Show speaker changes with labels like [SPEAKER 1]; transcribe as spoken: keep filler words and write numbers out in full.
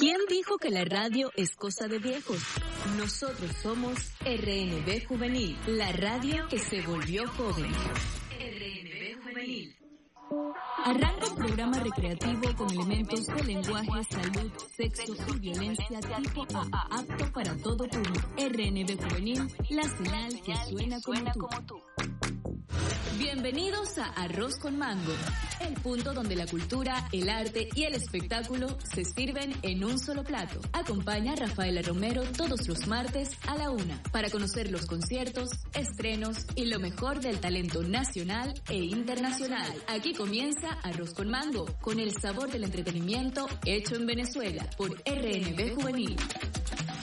[SPEAKER 1] ¿Quién dijo que la radio es cosa de viejos? Nosotros somos R N B Juvenil, la radio que se volvió joven. R N B Juvenil. Arranca un programa recreativo con elementos de lenguaje, salud, sexo y violencia tipo A, apto para todo público. R N B Juvenil, la señal que suena como tú. Bienvenidos a Arroz con Mango, el punto donde la cultura, el arte y el espectáculo se sirven en un solo plato. Acompaña a Rafaela Romero todos los martes a la una para conocer los conciertos, estrenos y lo mejor del talento nacional e internacional. Aquí comienza Arroz con Mango, con el sabor del entretenimiento hecho en Venezuela por R N B Juvenil.